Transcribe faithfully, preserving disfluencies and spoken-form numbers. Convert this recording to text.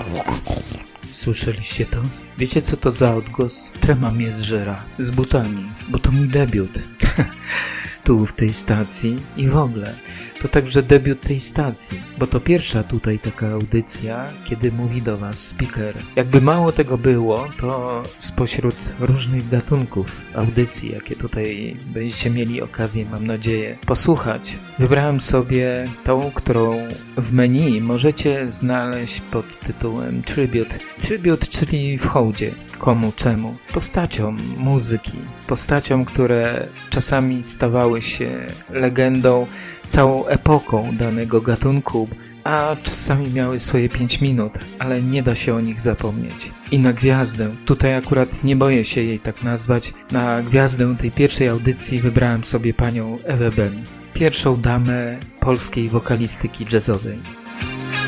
Słyszeliście to? Wiecie co to za odgłos? Trema mnie zżera. Z butami, bo to mój debiut. Tu w tej stacji i w ogóle. To także debiut tej stacji, bo to pierwsza tutaj taka audycja, kiedy mówi do was speaker. Jakby mało tego było, to spośród różnych gatunków audycji, jakie tutaj będziecie mieli okazję, mam nadzieję, posłuchać, wybrałem sobie tą, którą w menu możecie znaleźć pod tytułem Tribute. Tribute, czyli w hołdzie. Komu, czemu? Postaciom muzyki. Postaciom, które czasami stawały się legendą, całą epoką danego gatunku, a czasami miały swoje pięć minut, ale nie da się o nich zapomnieć. I na gwiazdę, tutaj akurat nie boję się jej tak nazwać, na gwiazdę tej pierwszej audycji wybrałem sobie panią Ewę Ben, pierwszą damę polskiej wokalistyki jazzowej.